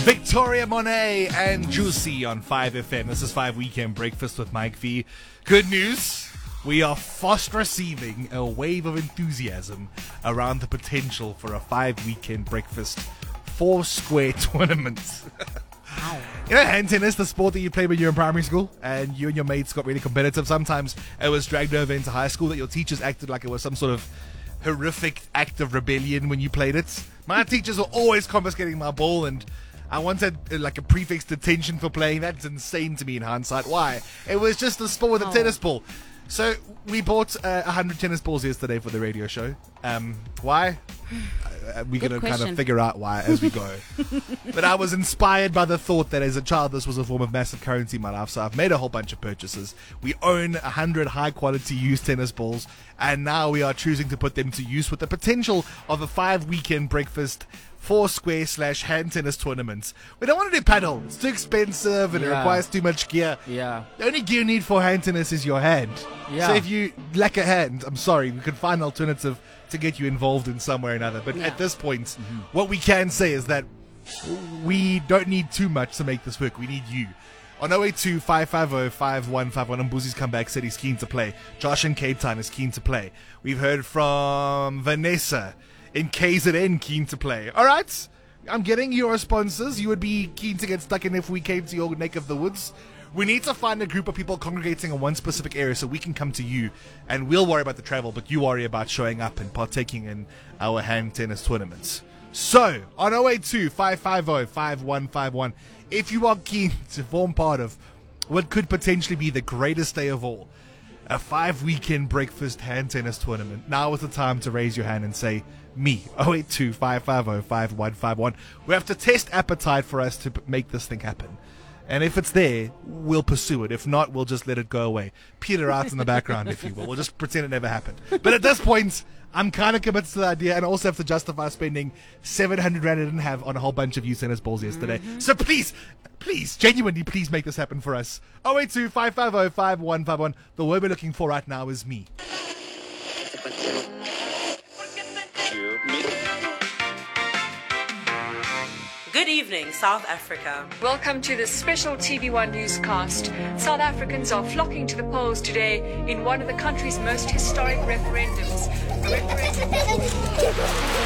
Victoria Monet and Juicy on 5FM. This is 5 Weekend Breakfast with Mike V. Good news. We are fast receiving a wave of enthusiasm around the potential for a 5 Weekend Breakfast 4-square tournament. You know, hand tennis, the sport that you played when you were in primary school and you and your mates got really competitive. Sometimes it was dragged over into high school that your teachers acted like it was some sort of horrific act of rebellion when you played it. My teachers were always confiscating my ball, and I wanted like a prefix detention for playing. That's insane to me in hindsight. Why? It was just a sport with a tennis ball. So we bought 100 tennis balls yesterday for the radio show. Why? We're going to kind of figure out why as we go. But I was inspired by the thought that as a child this was a form of massive currency in my life. So I've made a whole bunch of purchases. We own 100 high quality used tennis balls, and now we are choosing to put them to use with the potential of a 5 weekend breakfast 4-square/hand tennis tournaments. We don't want to do paddle. It's too expensive and it requires too much gear. Yeah. The only gear you need for hand tennis is your hand. Yeah. So if you lack a hand, I'm sorry, we could find an alternative to get you involved in some way or another. But at this point, what we can say is that we don't need too much to make this work. We need you. On 082 550 5151, Mbuzi's come back, said he's keen to play. Josh in Cape Town is keen to play. We've heard from Vanessa in KZN, keen to play. All right, I'm getting your responses. You would be keen to get stuck in if we came to your neck of the woods. We need to find a group of people congregating in one specific area so we can come to you, and we'll worry about the travel, but you worry about showing up and partaking in our hand tennis tournaments. So, on 082 550 5151, if you are keen to form part of what could potentially be the greatest day of all, a 5 weekend breakfast hand tennis tournament, now is the time to raise your hand and say, me, 082 550 5151. We have to test appetite for us to make this thing happen. And if it's there, we'll pursue it. If not, we'll just let it go away. Peter out in the background, if you will. We'll just pretend it never happened. But at this point, I'm kind of committed to the idea, and I also have to justify spending 700 Rand I didn't have on a whole bunch of used tennis balls yesterday. So please, genuinely, please make this happen for us. 082 550 5151. The word we're looking for right now is me. Good evening, South Africa. Welcome to this special TV1 newscast. South Africans are flocking to the polls today in one of the country's most historic referendums.